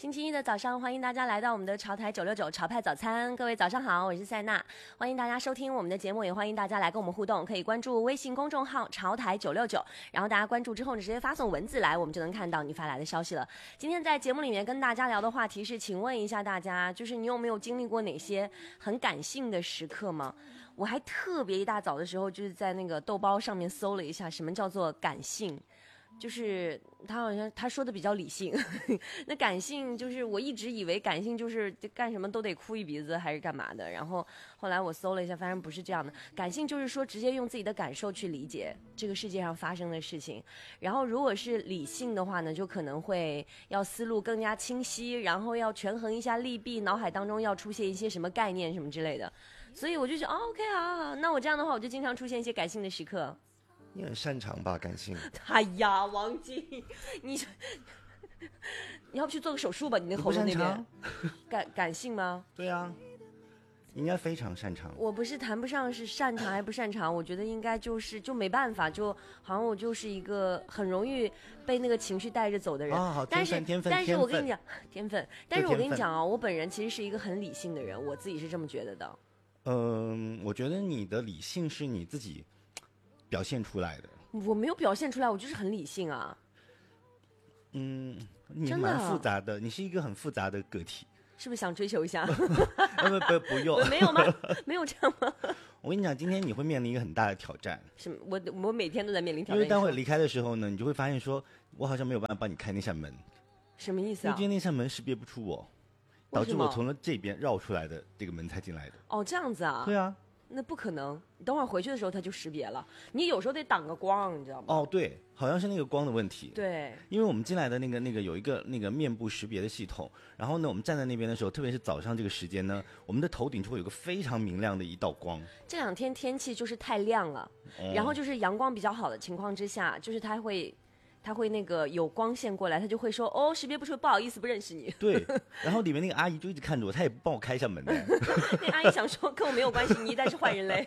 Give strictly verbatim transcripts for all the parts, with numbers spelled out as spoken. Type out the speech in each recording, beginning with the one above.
星期一的早上，欢迎大家来到我们的潮台九六九潮派早餐。各位早上好，我是塞娜，欢迎大家收听我们的节目，也欢迎大家来跟我们互动。可以关注微信公众号潮台九六九，然后大家关注之后呢，直接发送文字来，我们就能看到你发来的消息了。今天在节目里面跟大家聊的话题是，请问一下大家，就是你有没有经历过哪些很感性的时刻吗？我还特别一大早的时候，就是在那个豆包上面搜了一下，什么叫做感性。就是他好像他说的比较理性，那感性就是我一直以为感性就是干什么都得哭一鼻子还是干嘛的，然后后来我搜了一下，发现不是这样的。感性就是说直接用自己的感受去理解这个世界上发生的事情，然后如果是理性的话呢，就可能会要思路更加清晰，然后要权衡一下利弊，脑海当中要出现一些什么概念什么之类的。所以我就想、哦、OK 好好，那我这样的话我就经常出现一些感性的时刻。 你很擅长吧，感性？ 哎呀，王晶，你你要不去做个手术吧？你那喉咙那边感感性吗？ 对啊，应该非常擅长。 我不是谈不上是擅长还不擅长，我觉得应该就是就没办法，就好像我就是一个很容易被那个情绪带着走的人。 啊、好， 但是天分， 但是我跟你讲，天分。但是我跟你讲啊， 哦， 我本人其实是一个很理性的人，我自己是这么觉得的。 嗯、呃，我觉得你的理性是你自己表现出来的。 我没有表现出来，我就是很理性啊。 嗯，你蛮复杂的，你是一个很复杂的个体。 是不是想追求一下？ 不不不，不用。 没有吗？没有这样吗？ 我跟你讲，今天你会面临一个很大的挑战。 什么？我我每天都在面临挑战。 因为待会离开的时候呢，你就会发现说，我好像没有办法帮你开那扇门。 什么意思啊？ 因为今天那扇门识别不出我，导致我从了这边绕出来的这个门才进来的。 哦，这样子啊？ 对啊。 那不可能，你等会儿回去的时候它就识别了。你有时候得挡个光，你知道吗？ 哦，对，好像是那个光的问题。 对， 因为我们进来的那个那个有一个那个面部识别的系统，然后呢，我们站在那边的时候，特别是早上这个时间呢，我们的头顶就会有个非常明亮的一道光。 这两天天气就是太亮了，嗯、然后就是阳光比较好的情况之下，就是它会。他会那个有光线过来，他就会说哦，识别不出，不好意思，不认识你。 对，然后里面那个阿姨就一直看着我，她也不帮我开一下门的。 那阿姨想说跟我没有关系，你一旦是坏人嘞。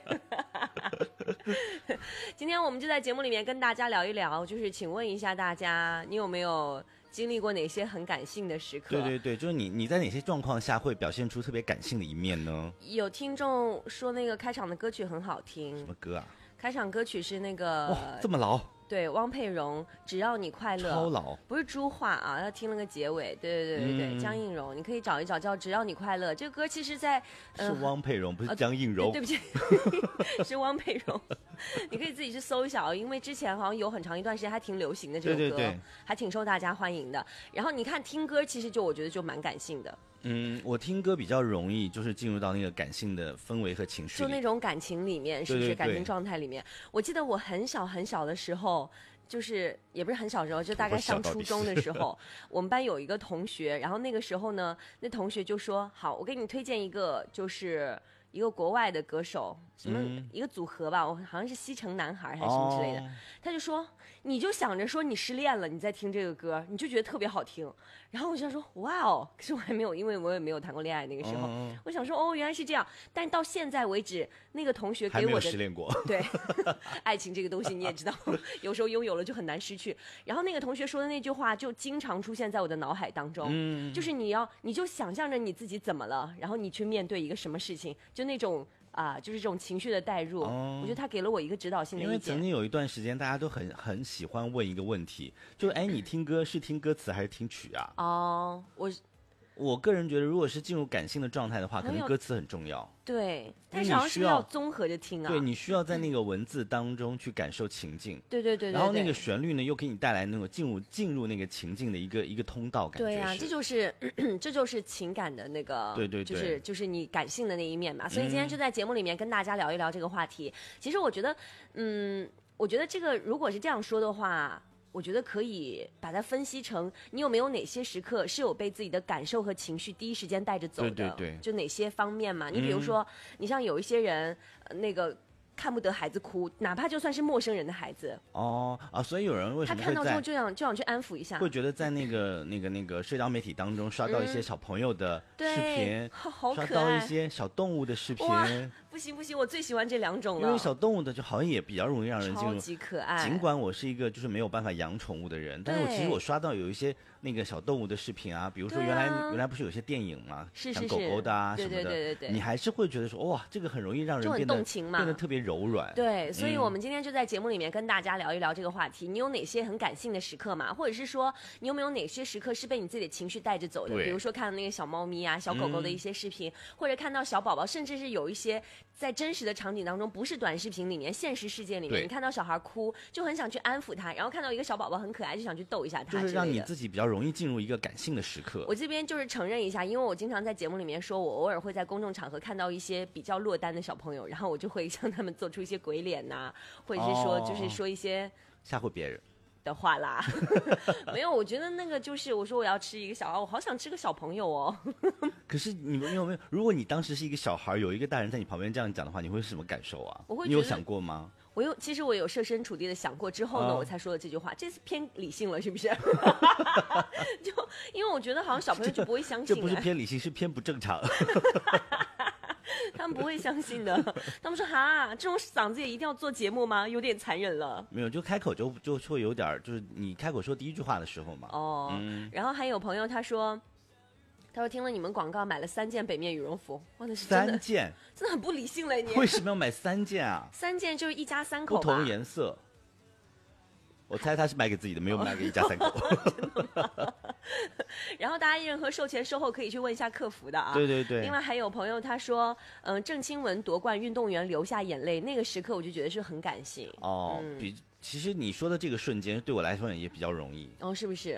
今天我们就在节目里面跟大家聊一聊，就是请问一下大家，你有没有经历过哪些很感性的时刻？ 对对对，就是你你在哪些状况下会表现出特别感性的一面呢？ 有听众说那个开场的歌曲很好听。 什么歌啊？ 开场歌曲是那个哇，这么老。 对，汪佩蓉，只要你快乐， 超老， 不是朱桦啊，他听了个结尾，对对对对对，嗯、江映蓉，你可以找一找，叫《只要你快乐》。这个歌其实在， 在、呃、是汪佩蓉，不是江映蓉、 呃，对不起，是汪佩蓉。你可以自己去搜一下啊，因为之前好像有很长一段时间还挺流行的这首歌， 对对对， 还挺受大家欢迎的。然后你看听歌，其实就我觉得就蛮感性的。 嗯，我听歌比较容易，就是进入到那个感性的氛围和情绪里， 就那种感情里面，是不是？对对对，感情状态里面。我记得我很小很小的时候，就是也不是很小的时候，就大概上初中的时候，我们班有一个同学，然后那个时候呢，那同学就说：“好，我给你推荐一个，就是一个国外的歌手，什么、嗯、一个组合吧，我好像是西城男孩还是什么之类的。哦”他就说：“你就想着说你失恋了，你在听这个歌，你就觉得特别好听。”然后我就说哇哦，可是我还没有，因为我也没有谈过恋爱那个时候，嗯、我想说哦原来是这样，但到现在为止，那个同学给我的还没有失恋过， 对，爱情这个东西你也知道，有时候拥有了就很难失去。然后那个同学说的那句话就经常出现在我的脑海当中，嗯、就是你要你就想象着你自己怎么了，然后你去面对一个什么事情，就那种。啊，就是这种情绪的带入、哦，我觉得他给了我一个指导性的意见。 因为曾经有一段时间，大家都很很喜欢问一个问题，就是哎，你听歌是听歌词还是听曲啊？ 哦，我我个人觉得，如果是进入感性的状态的话，可能歌词很重要。 对，但是好像是要综合着听啊。 对，你需要在那个文字当中去感受情境。 对对 对, 对, 对。 然后那个旋律呢，又给你带来那种进入进入那个情境的一个一个通道感觉。 对啊，这就是咳咳这就是情感的那个， 对对对， 就是就是你感性的那一面嘛。所以今天就在节目里面跟大家聊一聊这个话题。嗯、其实我觉得，嗯，我觉得这个如果是这样说的话。我觉得可以把它分析成你有没有哪些时刻是有被自己的感受和情绪第一时间带着走的， 对对对， 就哪些方面嘛？你比如说，嗯、你像有一些人，呃、那个。看不得孩子哭，哪怕就算是陌生人的孩子。 哦啊，所以有人为什么他看到之后就想就想去安抚一下， 会觉得在那个那个那个社交媒体当中刷到一些小朋友的视频， 嗯、好可爱， 刷到一些小动物的视频， 不行不行，我最喜欢这两种了。 因为小动物的就好像也比较容易让人进入， 超级可爱。 尽管我是一个就是没有办法养宠物的人，但是我其实我刷到有一些那个小动物的视频啊，比如说原来、啊、原来不是有些电影嘛， 是是是讲狗狗的啊什么的， 对对对对对， 你还是会觉得说哇，这个很容易让人变得动情嘛， 变得特别柔软。 对，所以我们今天就在节目里面跟大家聊一聊这个话题。你有哪些很感性的时刻嘛？或者是说你有没有哪些时刻是被你自己的情绪带着走的？比如说看那个小猫咪啊、小狗狗的一些视频，嗯、或者看到小宝宝，甚至是有一些在真实的场景当中，不是短视频里面，现实世界里面，你看到小孩哭，就很想去安抚他，然后看到一个小宝宝很可爱，就想去逗一下他， 就是让你自己比较容易进入一个感性的时刻。 我这边就是承认一下，因为我经常在节目里面说，我偶尔会在公众场合看到一些比较落单的小朋友，然后我就会向他们做出一些鬼脸呐、啊，或者是说、哦、就是说一些吓唬别人的话啦。没有，我觉得那个就是我说我要吃一个小孩，我好想吃个小朋友哦。 可是你们有没有？如果你当时是一个小孩，有一个大人在你旁边这样讲的话，你会是什么感受啊？ 我会， 你有想过吗？ 我有，其实我有设身处地的想过之后呢，哦、我才说了这句话。这是偏理性了，是不是？就因为我觉得好像小朋友就不会相信、啊这，这不是偏理性，是偏不正常。 他们不会相信的，他们说哈，这种嗓子也一定要做节目吗？有点残忍了。 没有，就开口就就会有点，就是你开口说第一句话的时候嘛。 哦，嗯、然后还有朋友他说，他说听了你们广告买了三件北面羽绒服，哇，那是真的三件， 真的很不理性了你。 为什么要买三件啊？ 三件就是一家三口吧， 不同颜色。我猜他是买给自己的，没有买给一家三口。 真的吗？然后大家任何售前售后可以去问一下客服的啊。 对对对。 另外还有朋友他说，嗯、呃，郑钦文夺冠，运动员流下眼泪，那个时刻我就觉得是很感性。 哦，嗯、比其实你说的这个瞬间对我来说也比较容易。 哦，是不是？